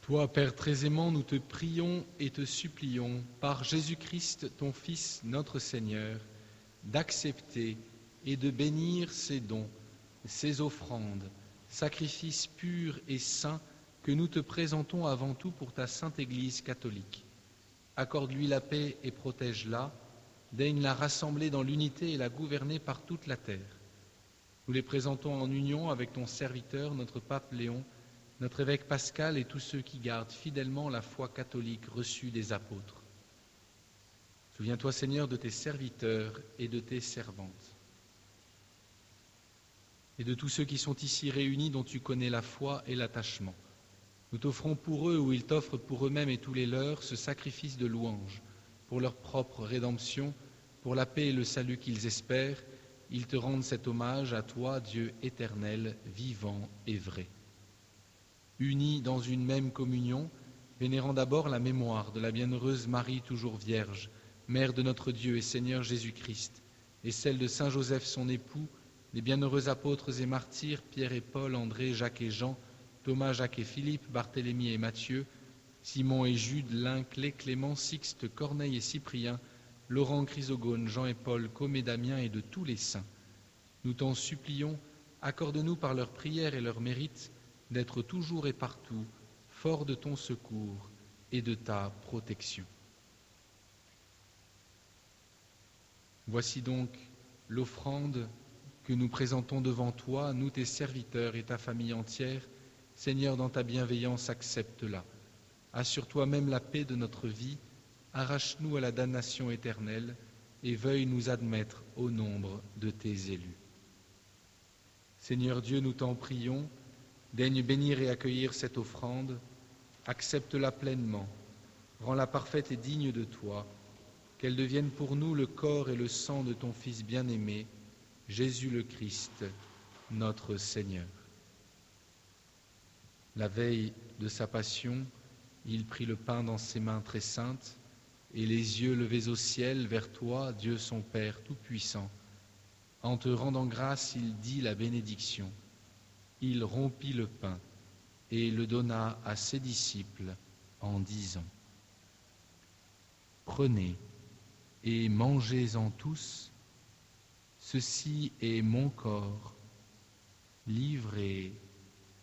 Toi, Père très aimant, nous te prions et te supplions, par Jésus-Christ, ton Fils, notre Seigneur, d'accepter et de bénir ces dons, ces offrandes, sacrifices purs et saints que nous te présentons avant tout pour ta sainte Église catholique. Accorde-lui la paix et protège-la, daigne la rassembler dans l'unité et la gouverner par toute la terre. Nous les présentons en union avec ton serviteur, notre pape Léon, notre évêque Pascal et tous ceux qui gardent fidèlement la foi catholique reçue des apôtres. Souviens-toi, Seigneur, de tes serviteurs et de tes servantes, et de tous ceux qui sont ici réunis dont tu connais la foi et l'attachement. Nous t'offrons pour eux, ou ils t'offrent pour eux-mêmes et tous les leurs, ce sacrifice de louange, pour leur propre rédemption, pour la paix et le salut qu'ils espèrent. Ils te rendent cet hommage à toi, Dieu éternel, vivant et vrai. Unis dans une même communion, vénérant d'abord la mémoire de la bienheureuse Marie toujours vierge, Mère de notre Dieu et Seigneur Jésus-Christ, et celle de Saint Joseph son époux, des bienheureux apôtres et martyrs, Pierre et Paul, André, Jacques et Jean, Thomas, Jacques et Philippe, Barthélemy et Matthieu, Simon et Jude, Lin-Clé, Clément, Sixte, Corneille et Cyprien, Laurent, Chrysogone, Jean et Paul, Com et Damien et de tous les saints. Nous t'en supplions, accorde-nous par leurs prières et leurs mérites d'être toujours et partout forts de ton secours et de ta protection. Voici donc l'offrande que nous présentons devant toi, nous tes serviteurs et ta famille entière. Seigneur, dans ta bienveillance, accepte-la. Assure-toi même la paix de notre vie, arrache-nous à la damnation éternelle et veuille nous admettre au nombre de tes élus. Seigneur Dieu, nous t'en prions, daigne bénir et accueillir cette offrande, accepte-la pleinement, rends-la parfaite et digne de toi, qu'elle devienne pour nous le corps et le sang de ton Fils bien-aimé, Jésus le Christ, notre Seigneur. La veille de sa passion, il prit le pain dans ses mains très saintes, et les yeux levés au ciel vers toi, Dieu son Père tout-puissant. En te rendant grâce, il dit la bénédiction. Il rompit le pain et le donna à ses disciples en disant : « Prenez et mangez-en tous, ceci est mon corps livré pour vous. »